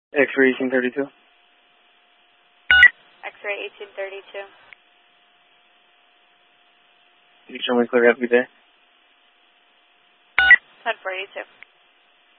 X-ray 1832. X-ray 1832. You can show me clear, have a good day. 1042.